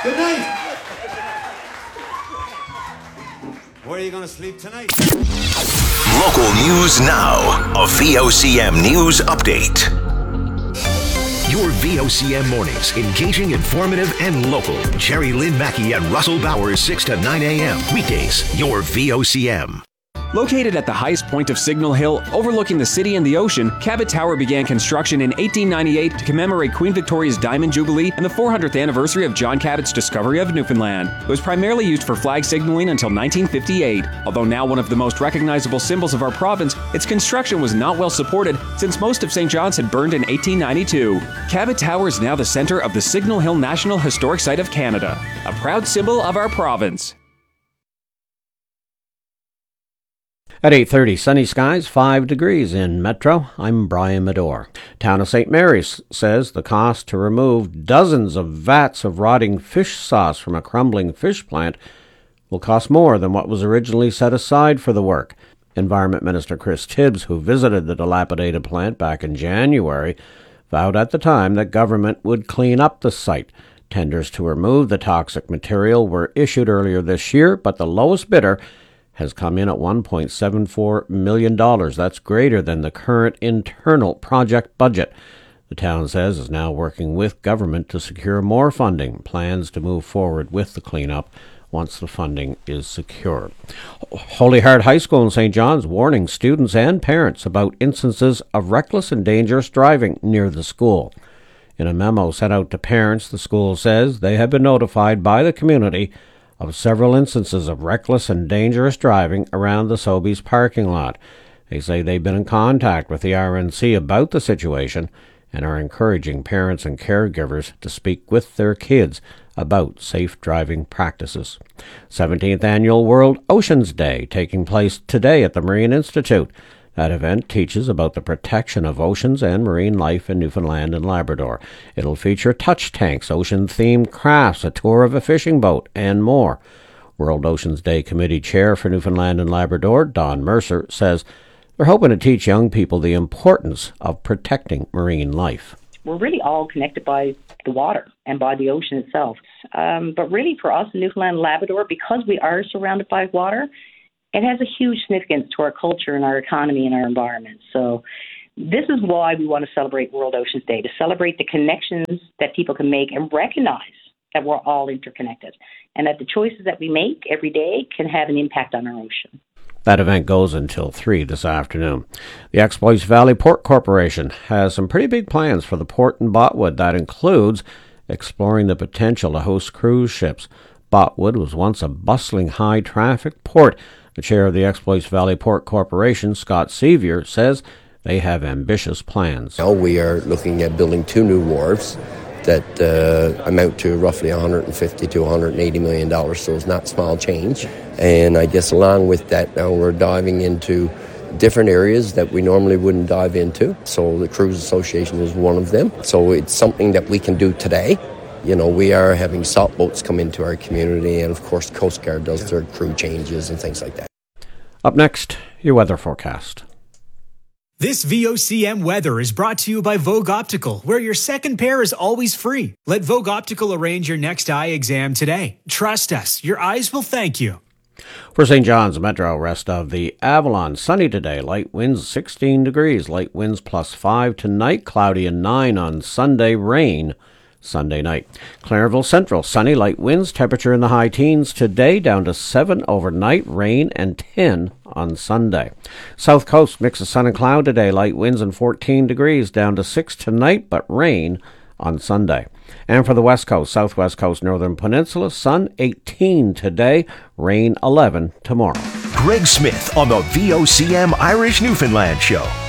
Good night. Where are you going to sleep tonight? Local news now. A VOCM news update. Your VOCM mornings, engaging, informative, and local. Jerry Lynn Mackey and Russell Bowers, 6 to 9 a.m. Weekdays, your VOCM. Located at the highest point of Signal Hill, overlooking the city and the ocean, Cabot Tower began construction in 1898 to commemorate Queen Victoria's Diamond Jubilee and the 400th anniversary of John Cabot's discovery of Newfoundland. It was primarily used for flag signaling until 1958. Although now one of the most recognizable symbols of our province, its construction was not well supported since most of St. John's had burned in 1892. Cabot Tower is now the center of the Signal Hill National Historic Site of Canada, a proud symbol of our province. At 8:30, sunny skies, 5 degrees in Metro. I'm Brian Medore. Town of St. Mary's says the cost to remove dozens of vats of rotting fish sauce from a crumbling fish plant will cost more than what was originally set aside for the work. Environment Minister Chris Tibbs, who visited the dilapidated plant back in January, vowed at the time that government would clean up the site. Tenders to remove the toxic material were issued earlier this year, but the lowest bidder has come in at $1.74 million. That's greater than the current internal project budget. The town says is now working with government to secure more funding, plans to move forward with the cleanup once the funding is secured. Holy Heart High School in St. John's warning students and parents about instances of reckless and dangerous driving near the school. In a memo sent out to parents, the school says they have been notified by the community of several instances of reckless and dangerous driving around the Sobeys parking lot. They say they've been in contact with the RNC about the situation and are encouraging parents and caregivers to speak with their kids about safe driving practices. 17th Annual World Oceans Day taking place today at the Marine Institute. That event teaches about the protection of oceans and marine life in Newfoundland and Labrador. It'll feature touch tanks, ocean-themed crafts, a tour of a fishing boat, and more. World Oceans Day Committee Chair for Newfoundland and Labrador, Don Mercer, says they're hoping to teach young people the importance of protecting marine life. We're really all connected by the water and by the ocean itself. But really for us in Newfoundland and Labrador, because we are surrounded by water, it has a huge significance to our culture and our economy and our environment. So this is why we want to celebrate World Oceans Day, to celebrate the connections that people can make and recognize that we're all interconnected and that the choices that we make every day can have an impact on our ocean. That event goes until 3 this afternoon. The Exploits Valley Port Corporation has some pretty big plans for the port in Botwood. That includes exploring the potential to host cruise ships. Botwood was once a bustling high-traffic port. The chair of the Exploits Valley Port Corporation, Scott Sevier, says they have ambitious plans. Now we are looking at building 2 new wharves that amount to roughly $150 to $180 million, so it's not small change. And I guess along with that, now we're diving into different areas that we normally wouldn't dive into. So the Cruise Association is one of them. So it's something that we can do today. You know, we are having salt boats come into our community, and of course the Coast Guard does their crew changes and things like that. Up next, your weather forecast. This VOCM weather is brought to you by Vogue Optical, where your second pair is always free. Let Vogue Optical arrange your next eye exam today. Trust us, your eyes will thank you. For St. John's Metro, rest of the Avalon, sunny today, light winds 16 degrees, light winds +5 tonight, cloudy and 9 on Sunday, rain Sunday night. Clarenville Central, sunny, light winds, temperature in the high teens today, down to 7 overnight, rain and 10 on Sunday. South Coast, mix of sun and cloud today, light winds and 14 degrees, down to 6 tonight, but rain on Sunday. And for the West Coast, Southwest Coast, Northern Peninsula, sun 18 today, rain 11 tomorrow. Greg Smith on the VOCM Irish Newfoundland Show.